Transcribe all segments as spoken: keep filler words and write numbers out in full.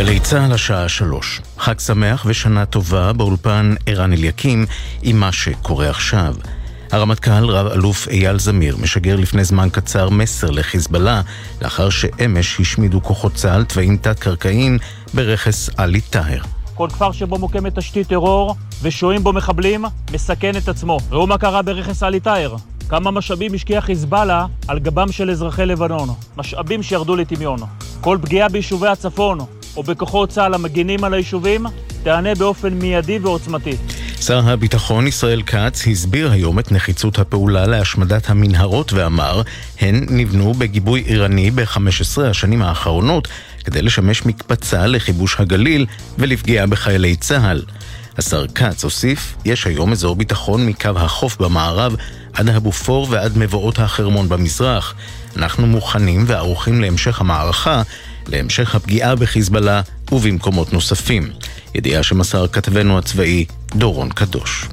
גלי צהל השעה שלוש. חג שמח ושנה טובה באולפן ערן אליקים עם מה שקורה עכשיו. הרמטכ"ל רב אלוף אייל זמיר משגר לפני זמן קצר מסר לחיזבאללה לאחר שאמש השמידו כוחות צה"ל תוואים תת-קרקעיים ברכס עלי טהר. כל כפר שבו מוקמת תשתית טרור ושוהים בו מחבלים מסכן את עצמו. ראו מה קרה ברכס עלי טהר. כמה משאבים השקיע חיזבאללה על גבם של אזרחי לבנון. משאבים שירדו לטמיון. כל פגיעה ביישובי הצפון או בכוחות צה"ל המגינים על היישובים תענה באופן מיידי ועוצמתי. שר הביטחון ישראל כץ הסביר היום את נחיצות הפעולה להשמדת המנהרות ואמר, הן נבנו בגיבוי איראני ב-חמש עשרה השנים האחרונות כדי לשמש מקפצה לכיבוש הגליל ולפגיעה בחיילי צה"ל. השר כץ הוסיף, יש היום אזור ביטחון מקו החוף במערב עד הבופור ועד מבואות החרמון במזרח. אנחנו מוכנים וערוכים להמשך המערכה, להמשך הפגיעה בחיזבאללה ובמקומות נוספים. ידיעה שמסר כתבנו הצבאי דורון קדוש.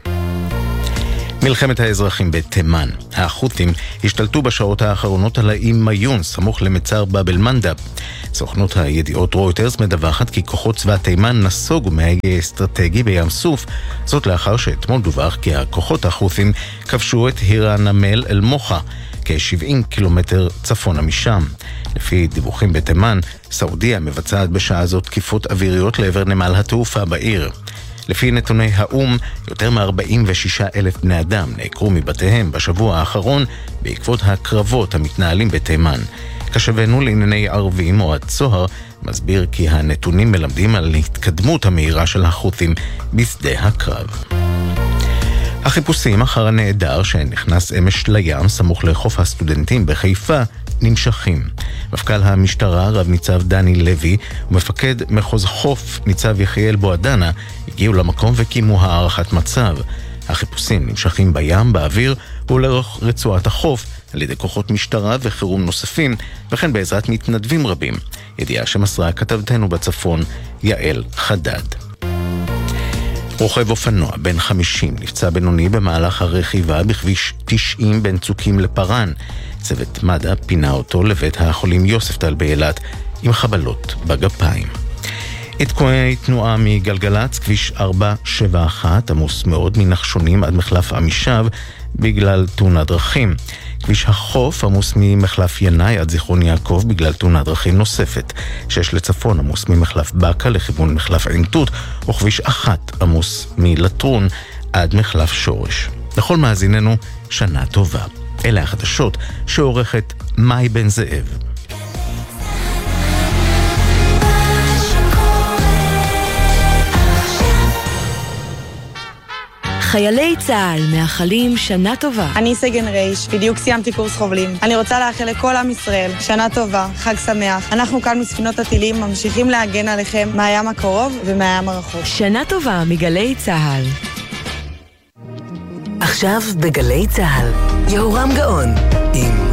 מלחמת האזרחים בתימן. החות'ים השתלטו בשעות האחרונות על האיים מיון, סמוך למצר באב אל-מנדב. סוכנות הידיעות רויטרס מדווחת כי כוחות צבא תימן נסוגו מהגה אסטרטגי בים סוף, זאת לאחר שאתמול דווח כי הכוחות החות'ים כבשו את עיר הנמל אל-מוחה, כ-שבעים קילומטר צפונה משם. לפי דיווחים בתימן, סעודיה מבצעת בשעה זאת תקיפות אוויריות לעבר נמל התעופה בעיר. לפי נתוני האום, יותר מ-ארבעים ושישה אלף בני אדם נעקרו מבתיהם בשבוע האחרון בעקבות הקרבות המתנהלים בתימן. כשבנו לענייני ערבים או הצוהר מסביר כי הנתונים מלמדים על התקדמות המהירה של החות'ים בשדה הקרב. החיפושים אחר הנעדר שנכנס אמש לים סמוך לחוף הסטודנטים בחיפה נמשכים. מפכ"ל המשטרה רב ניצב דני לוי ומפקד מחוז חוף ניצב יחיאל בועדנה הגיעו למקום וקימו הערכת מצב. החיפושים נמשכים בים, באוויר ולאורך רצועת החוף על ידי כוחות משטרה וחירום נוספים, וכן בעזרת מתנדבים רבים. ידיעה שמסרה כתבתנו בצפון יעל חדד. רוכב אופנוע בן חמישים נפצע בינוני במהלך הרכיבה בכביש תשעים בין צוקים לפרן. צוות מד"א פינה אותו לבית החולים יוספטל באילת עם חבלות בגפיים. עדכוני תנועה מגלגלץ, כביש ארבע שבע אחת עמוס מאוד מנחשונים עד מחלף עמישב בגלל תאונת דרכים. כביש החוף עמוס ממחלף ינאי עד זיכרון יעקב בגלל תאונת דרכים נוספת. שש לצפון עמוס ממחלף בקה לכיוון מחלף עין תות, וכביש אחת עמוס מלטרון עד מחלף שורש. לכל מאזיננו שנה טובה. אלה החדשות שעורכת מאי בן זאב. חיילי צה"ל מאחלים שנה טובה. אני סגן רייש, בדיוק סיימתי קורס חובלים. אני רוצה לאחל לכל עם ישראל שנה טובה, חג שמח. אנחנו כאן מספינות הטילים ממשיכים להגן עליכם מהים הקרוב ומהים הרחוק. שנה טובה מגלי צה"ל. עכשיו בגלי צה"ל, יהורם גאון עם